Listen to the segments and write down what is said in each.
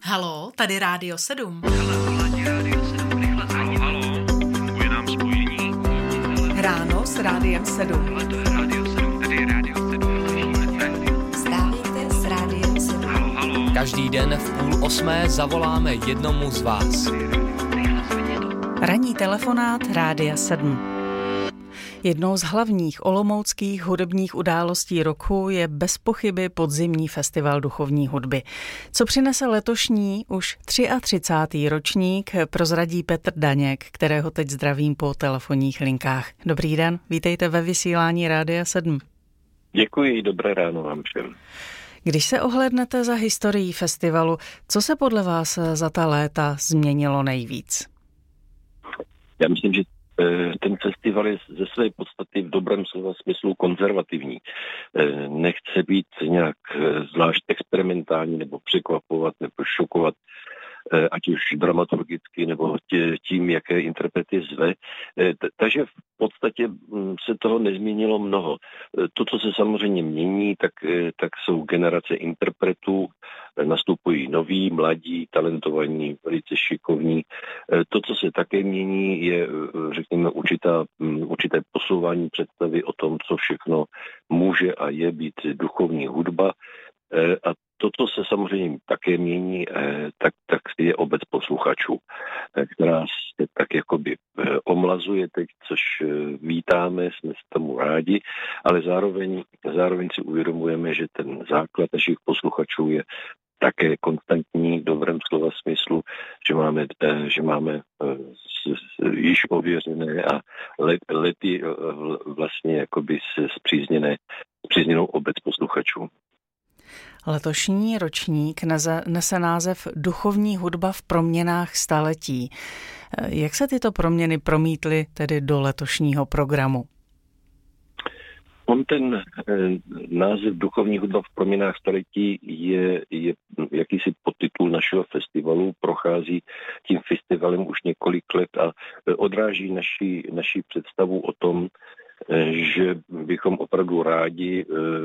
Haló, tady Rádio 7. Haló, funguje nám spojení. Ráno s Rádiem 7. Hele, to je Rádio 7, tady je Rádio 7. Vstávejte s Rádiem 7. Haló. Každý den v 7:30 zavoláme jednomu z vás. Ranní telefonát Rádia 7. Jednou z hlavních olomouckých hudebních událostí roku je bez pochyby podzimní festival duchovní hudby. Co přinese letošní, už 33. ročník, prozradí Petr Daněk, kterého teď zdravím po telefonních linkách. Dobrý den, vítejte ve vysílání Rádia 7. Děkuji, dobré ráno vám všem. Když se ohlédnete za historií festivalu, co se podle vás za ta léta změnilo nejvíc? Já myslím, že ten festival je ze své podstaty v dobrém slova smyslu konzervativní. Nechce být nějak zvlášť experimentální nebo překvapovat nebo šokovat, ať už dramaturgicky nebo tím, jaké interprety zve. Takže v podstatě se toho nezměnilo mnoho. To, co se samozřejmě mění, tak jsou generace interpretů, nastupují noví, mladí, talentovaní, velice šikovní. To, co se také mění, je, řekněme, určité posouvání představy o tom, co všechno může a je být duchovní hudba. A to, co se samozřejmě také mění, tak je obec posluchačů, která se tak jakoby omlazuje teď, což vítáme, jsme s tomu rádi, ale zároveň si uvědomujeme, že ten základ našich posluchačů je také konstantní v dobrém slova smyslu, že máme již ověřené a lety vlastně jakoby spřízněnou obec posluchačů. Letošní ročník nese název Duchovní hudba v proměnách staletí. Jak se tyto proměny promítly tedy do letošního programu? Ten název Duchovní hudba v proměnách staletí je jakýsi podtitul našeho festivalu, prochází tím festivalem už několik let a odráží naši představu o tom, že bychom opravdu rádi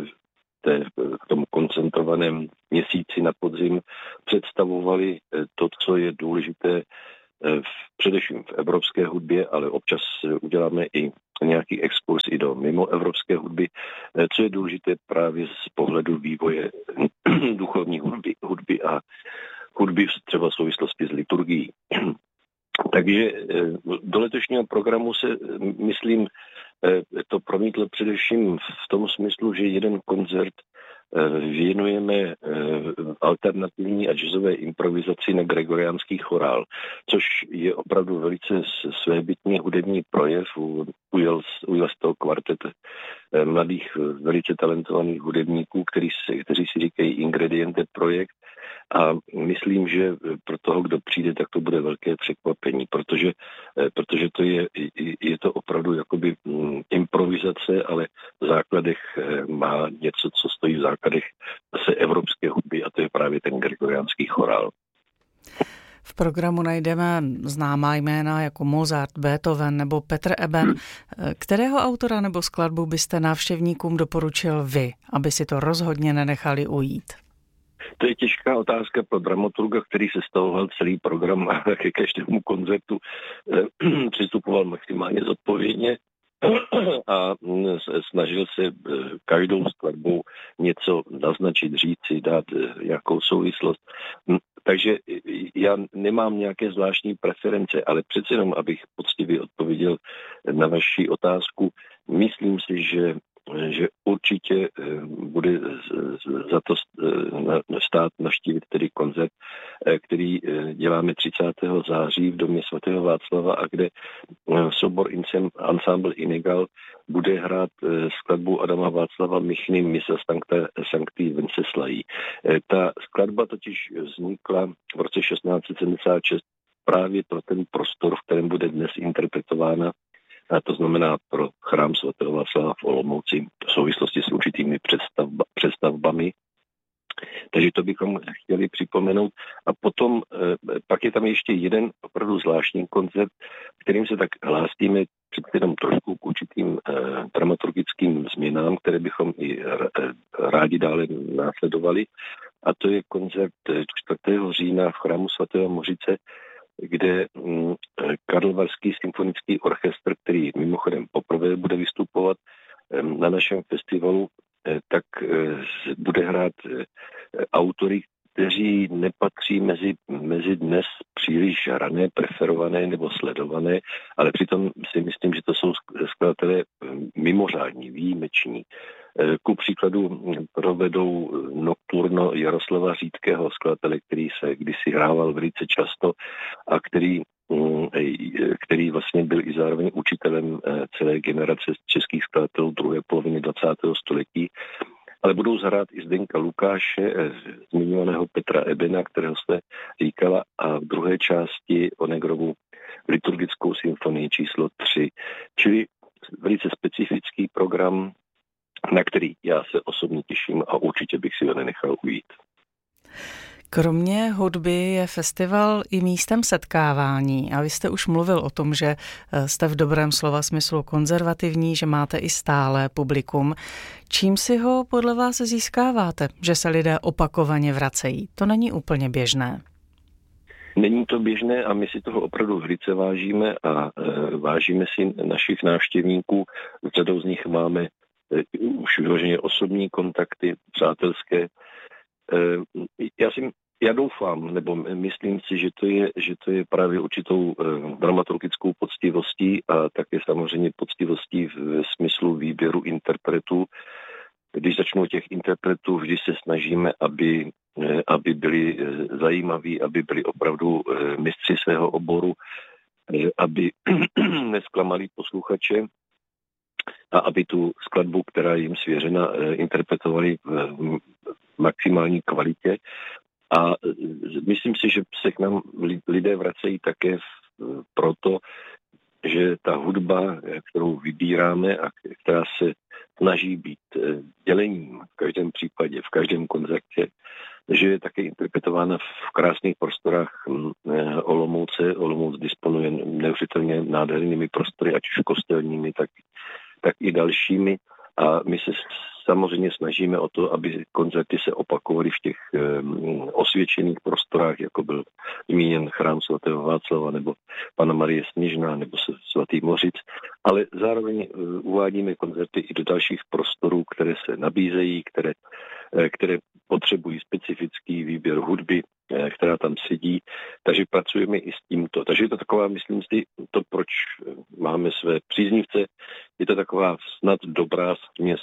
v tom koncentrovaném měsíci na podzim představovali to, co je důležité především v evropské hudbě, ale občas uděláme i nějaký exkurs i do mimoevropské hudby, co je důležité právě z pohledu vývoje duchovní hudby a hudby třeba v souvislosti s liturgií. Takže do letošního programu se, myslím, to promítlo především v tom smyslu, že jeden koncert věnujeme alternativní a jazzové improvizaci na gregoriánský chorál, což je opravdu velice svébytný hudební projev. Ujel z toho kvartet mladých, velice talentovaných hudebníků, kteří si říkají Ingrediente projekt. A myslím, že pro toho, kdo přijde, tak to bude velké překvapení, protože to je to opravdu jakoby improvizace, ale v základech má něco, co stojí v základech zase evropské hudby, a to je právě ten gregoriánský chorál. V programu najdeme známá jména jako Mozart, Beethoven nebo Petr Eben. Kterého autora nebo skladbu byste návštěvníkům doporučil vy, aby si to rozhodně nenechali ujít? To je těžká otázka pro dramaturga, který se stavoval celý program a ke každému koncertu přistupoval maximálně zodpovědně a snažil se každou skladbou něco naznačit, říci, dát nějakou souvislost. Takže já nemám nějaké zvláštní preference, ale přece jenom, abych poctivě odpověděl na vaši otázku, myslím si, že určitě bude za to stát navštívit tedy koncert, který děláme 30. září v domě svatého Václava a kde soubor Ensemble Inegal bude hrát skladbu Adama Václava Michny Missa Sancti Venceslaí. Ta skladba totiž vznikla v roce 1676 právě pro ten prostor, v kterém bude dnes interpretována, a to znamená pro chrám svatého Václava v Olomouci v souvislosti s určitými představbami. Takže to bychom chtěli připomenout. A potom pak je tam ještě jeden opravdu zvláštní koncert, kterým se tak hlásíme před jenom trošku k určitým dramaturgickým změnám, které bychom i rádi dále následovali. a to je koncert 4. října v chrámu svatého Mořice, kde Karlovarský symfonický orchestr, který mimochodem poprvé bude vystupovat na našem festivalu, tak bude hrát autory, kteří nepatří mezi dnes příliš hrané, preferované nebo sledované, ale přitom si myslím, že to jsou skladatelé mimořádní, výjimeční. Ku příkladu provedou Nocturno Jaroslava Řídkého, skladatele, který se kdysi hrával velice často a který vlastně byl i zároveň učitelem celé generace českých skladatelů druhé poloviny 20. století. Ale budou zahrát i Zdenka Lukáše, zmiňovaného Petra Ebena, kterého jste říkala, a v druhé části Onegrovu liturgickou symfonii číslo 3. Čili velice specifický program, na který já se osobně těším a určitě bych si ho nenechal ujít. Kromě hudby je festival i místem setkávání a vy jste už mluvil o tom, že jste v dobrém slova smyslu konzervativní, že máte i stálé publikum. Čím si ho podle vás získáváte, že se lidé opakovaně vracejí? To není úplně běžné. Není to běžné a my si toho opravdu velice vážíme a vážíme si našich návštěvníků. S řadou z nich máme už vyloženě osobní kontakty, přátelské. Já doufám, nebo myslím si, že to je právě určitou dramaturgickou poctivostí a také samozřejmě poctivostí v smyslu výběru interpretů. Když začnu těch interpretů, vždy se snažíme, aby byli zajímaví, aby byli opravdu mistři svého oboru, aby nesklamali posluchače a aby tu skladbu, která je jim svěřena, interpretovali v maximální kvalitě. A myslím si, že se k nám lidé vracejí také proto, že ta hudba, kterou vybíráme a která se snaží být dělením v každém případě, v každém koncertě, že je také interpretována v krásných prostorách Olomouce. Olomouc disponuje neuvěřitelně nádhernými prostory, ať už kostelními, tak i dalšími. A my se samozřejmě snažíme o to, aby koncerty se opakovaly v těch osvědčených prostorách, jako byl zmíněn chrám svatého Václava nebo Panna Marie Sněžná nebo svatý Mořic, ale zároveň uvádíme koncerty i do dalších prostorů, které se nabízejí, které potřebují specifický výběr hudby, která tam sedí, takže pracujeme i s tímto. Takže je to taková, myslím si, to, proč máme své příznivce, je to taková snad dobrá směs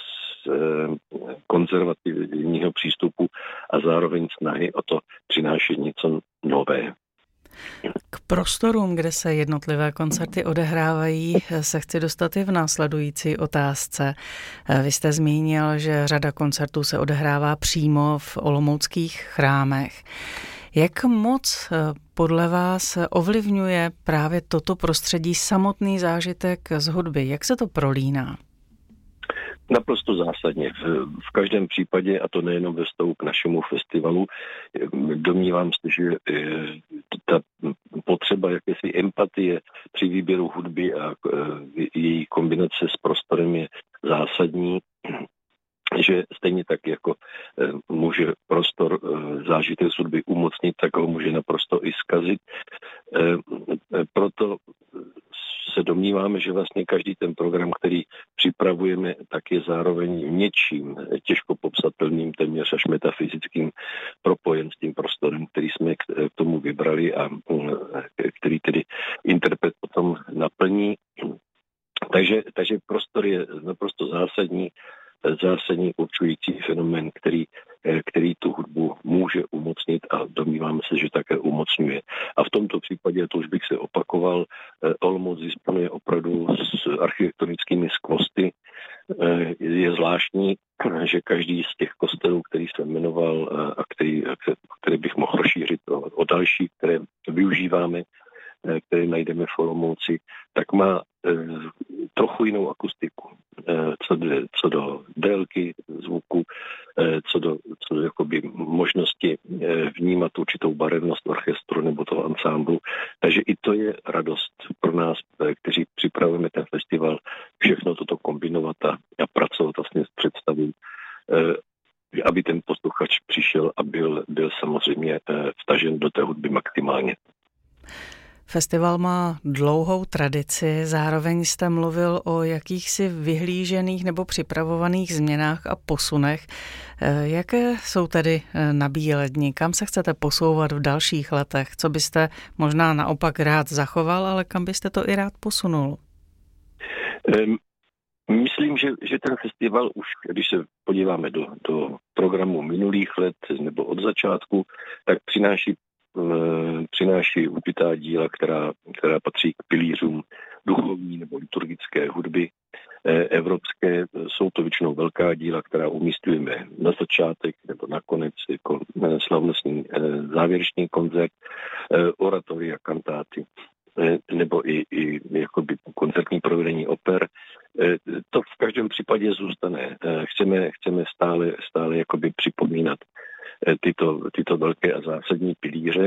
konzervativního přístupu a zároveň snahy o to přinášet něco nové. K prostorům, kde se jednotlivé koncerty odehrávají, se chci dostat i v následující otázce. Vy jste zmínil, že řada koncertů se odehrává přímo v olomouckých chrámech. Jak moc podle vás ovlivňuje právě toto prostředí samotný zážitek z hudby? Jak se to prolíná? Naprosto zásadně. V každém případě, a to nejenom ve vztahu k našemu festivalu, domnívám se, že ta potřeba jakési empatie při výběru hudby a její kombinace s prostorem je zásadní, že stejně tak, jako může prostor zážitek z hudby umocnit, tak ho může naprosto i zkazit. Proto se domníváme, že vlastně každý ten program, který připravujeme, tak je zároveň něčím těžko popsatelným, téměř až metafyzickým propojen s tím prostorem, který jsme k tomu vybrali a který tedy interpret potom naplní. Takže prostor je naprosto zásadní určující fenomén, který tu hudbu může umocnit a domníváme se, že také umocňuje. A v tomto případě, to už bych se opakoval, Olomouc disponuje opravdu s architektonickými skvosty. Je zvláštní, že každý z těch kostelů, který jsem jmenoval a který bych mohl rozšířit o další, které využíváme, které najdeme v Olomouci, tak má trochu jinou akustiku. Co do délky zvuku, co do jakoby možnosti vnímat určitou barevnost orchestru nebo toho ansámblu. Takže i to je radost pro nás, kteří připravujeme ten festival, všechno toto kombinovat a pracovat vlastně s představou. aby ten posluchač přišel a byl samozřejmě vtažen do té hudby maximálně. Festival má dlouhou tradici, zároveň jste mluvil o jakýchsi vyhlížených nebo připravovaných změnách a posunech. Jaké jsou tedy na Bíledni? Kam se chcete posouvat v dalších letech? Co byste možná naopak rád zachoval, ale kam byste to i rád posunul? Myslím, že ten festival už, když se podíváme do programu minulých let nebo od začátku, tak přináší určitá díla, která patří k pilířům duchovní nebo liturgické hudby evropské. Jsou to většinou velká díla, která umístujeme na začátek nebo na konec jako slavnostní závěrečný koncert, oratoria, kantáty nebo i jakoby koncertní provedení oper. To v každém případě zůstane. Chceme stále jakoby připomínat tyto velké a zásadní pilíře.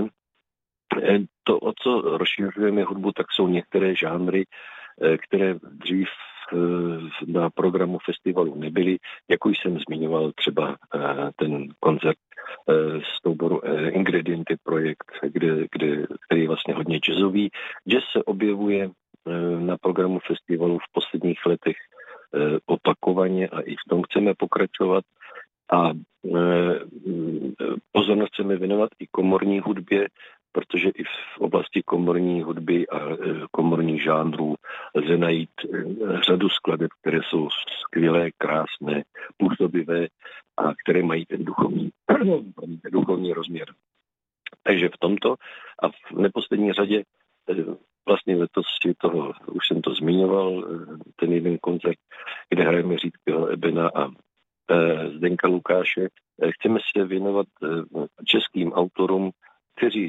To, o co rozšiřujeme hudbu, tak jsou některé žánry, které dřív na programu festivalu nebyly, jako jsem zmiňoval třeba ten koncert z souboru Ingredienty projekt, který je vlastně hodně jazzový. Jazz se objevuje na programu festivalu v posledních letech opakovaně a i v tom chceme pokračovat. A pozornost chceme věnovat i komorní hudbě, protože i v oblasti komorní hudby a komorních žánrů lze najít řadu skladeb, které jsou skvělé, krásné, působivé a které mají ten duchovní rozměr. Takže v tomto a v neposlední řadě vlastně letos už jsem to zmiňoval, ten jeden koncert, kde hrajeme Řídkého Ebena a Zdenka Lukáše. Chceme se věnovat českým autorům, kteří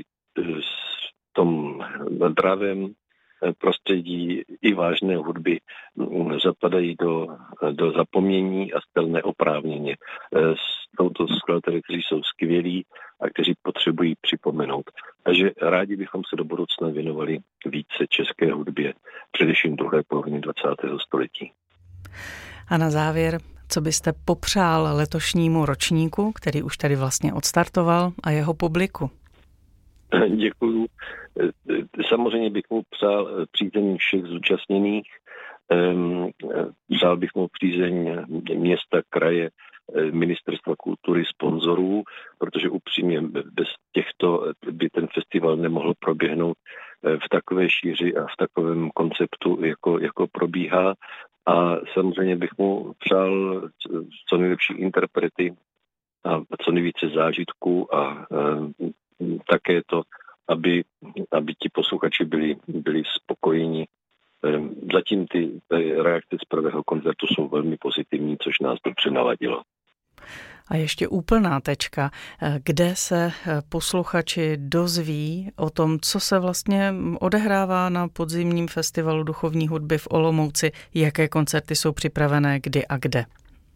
v tom dravém prostředí i vážné hudby zapadají do zapomnění a zcela neoprávněně. Jsou to skladatelé, kteří jsou skvělí a kteří potřebují připomenout. Takže rádi bychom se do budoucna věnovali více české hudbě, především druhé poloviny 20. století. A na závěr, co byste popřál letošnímu ročníku, který už tady vlastně odstartoval, a jeho publiku? Děkuju. Samozřejmě bych mu přál přízeň všech zúčastněných. Přál bych mu přízeň města, kraje, ministerstva kultury, sponzorů, protože upřímně bez těchto by ten festival nemohl proběhnout v takové šíři a v takovém konceptu, jako probíhá. A samozřejmě bych mu přál co nejlepší interprety a co nejvíce zážitků a také to, aby ti posluchači byli spokojení. Zatím ty reakce z prvého koncertu jsou velmi pozitivní, což nás dobře naladilo. A ještě úplná tečka, kde se posluchači dozví o tom, co se vlastně odehrává na podzimním festivalu duchovní hudby v Olomouci, jaké koncerty jsou připravené, kdy a kde?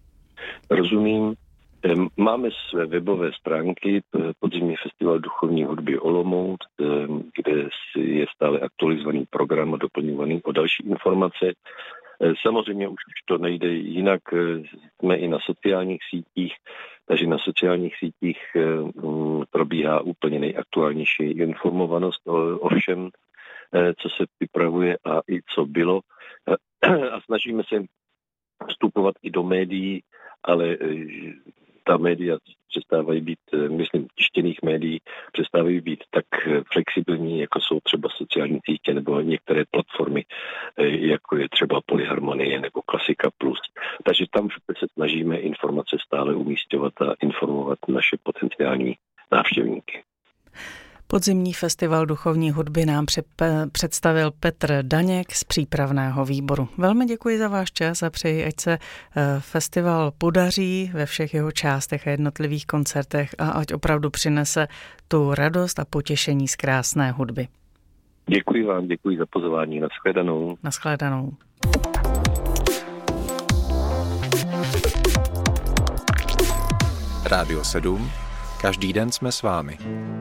Rozumím. Máme své webové stránky Podzimní festival duchovní hudby Olomouc, kde je stále aktualizovaný program a doplňovaný o další informace. Samozřejmě už to nejde jinak, jsme i na sociálních sítích, takže na sociálních sítích probíhá úplně nejaktuálnější informovanost o všem, co se připravuje a i co bylo. A snažíme se vstupovat i do médií, ale ta média přestávají být, myslím, tištěných médií, přestávají být tak flexibilní, jako jsou třeba sociální sítě nebo některé platformy, jako je třeba Polyharmonie nebo Klasika Plus. Takže tam se snažíme informace stále umísťovat a informovat naše potenciální návštěvníky. Podzimní festival duchovní hudby nám představil Petr Daněk z přípravného výboru. Velmi děkuji za váš čas a přeji, ať se festival podaří ve všech jeho částech a jednotlivých koncertech a ať opravdu přinese tu radost a potěšení z krásné hudby. Děkuji vám, děkuji za pozvání. Nashledanou. Nashledanou. Rádio 7. Každý den jsme s vámi.